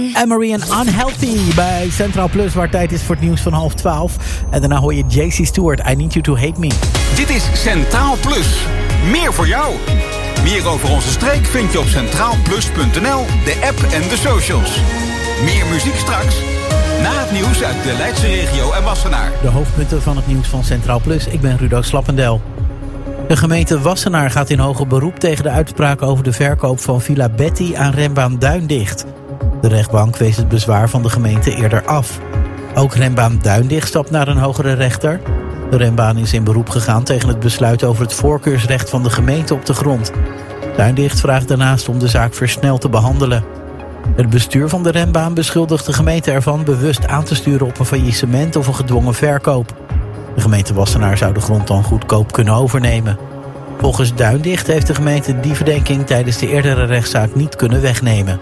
Emery en Unhealthy bij Centraal Plus, waar tijd is voor het nieuws van 11:30. En daarna hoor je JC Stewart, I Need You To Hate Me. Dit is Centraal Plus. Meer voor jou. Meer over onze streek vind je op centraalplus.nl, de app en de socials. Meer muziek straks. Na het nieuws uit de Leidse regio en Wassenaar. De hoofdpunten van het nieuws van Centraal Plus. Ik ben Rudo Slappendel. De gemeente Wassenaar gaat in hoger beroep tegen de uitspraak over de verkoop van Villa Betty aan Rembaan Duindicht. De rechtbank wees het bezwaar van de gemeente eerder af. Ook Rembaan Duindicht stapt naar een hogere rechter. De Rembaan is in beroep gegaan tegen het besluit over het voorkeursrecht van de gemeente op de grond. Duindicht vraagt daarnaast om de zaak versneld te behandelen. Het bestuur van de Rembaan beschuldigt de gemeente ervan bewust aan te sturen op een faillissement of een gedwongen verkoop. De gemeente Wassenaar zou de grond dan goedkoop kunnen overnemen. Volgens Duindicht heeft de gemeente die verdenking tijdens de eerdere rechtszaak niet kunnen wegnemen.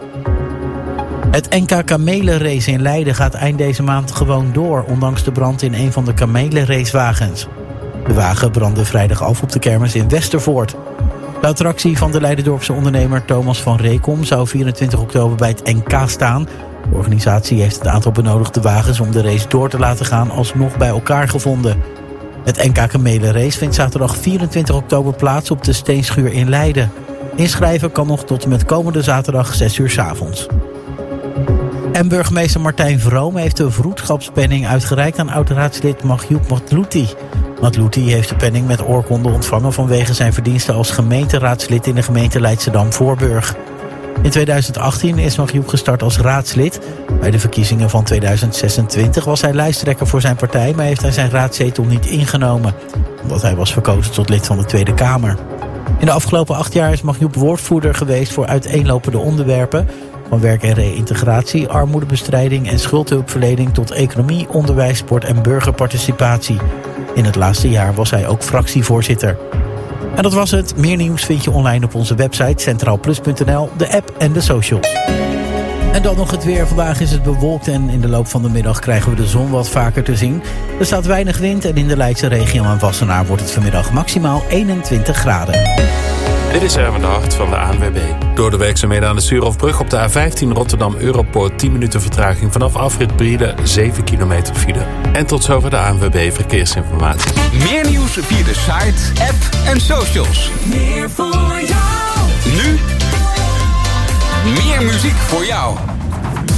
Het NK Kamelenrace in Leiden gaat eind deze maand gewoon door, ondanks de brand in een van de kamelenracewagens. De wagen brandde vrijdag af op de kermis in Westervoort. De attractie van de Leiderdorpse ondernemer Thomas van Rekom zou 24 oktober bij het NK staan. De organisatie heeft het aantal benodigde wagens om de race door te laten gaan alsnog bij elkaar gevonden. Het NK Kamelenrace vindt zaterdag 24 oktober plaats op de Steenschuur in Leiden. Inschrijven kan nog tot en met komende zaterdag 6 uur 's avonds. En burgemeester Martijn Vroom heeft de vroedschapspenning uitgereikt aan oud-raadslid Magjoub Matlouti. Matlouti heeft de penning met oorkonde ontvangen vanwege zijn verdiensten als gemeenteraadslid in de gemeente Leidschendam-Voorburg. In 2018 is Magjoub gestart als raadslid. Bij de verkiezingen van 2026 was hij lijsttrekker voor zijn partij, maar heeft hij zijn raadzetel niet ingenomen, omdat hij was verkozen tot lid van de Tweede Kamer. In de afgelopen 8 jaar is Magjoub woordvoerder geweest voor uiteenlopende onderwerpen, van werk en reïntegratie, armoedebestrijding en schuldhulpverlening tot economie, onderwijs, sport en burgerparticipatie. In het laatste jaar was hij ook fractievoorzitter. En dat was het. Meer nieuws vind je online op onze website centraalplus.nl, de app en de socials. En dan nog het weer. Vandaag is het bewolkt en in de loop van de middag krijgen we de zon wat vaker te zien. Er staat weinig wind en in de Leidse regio en Wassenaar wordt het vanmiddag maximaal 21 graden. Dit is Erwin de Hart van de ANWB. Door de werkzaamheden aan de Stuurhofbrug op de A15 Rotterdam-Europoort 10 minuten vertraging vanaf afrit Brielen 7 kilometer file. En tot zover de ANWB Verkeersinformatie. Meer nieuws via de site, app en socials. Meer voor jou. Nu meer muziek voor jou.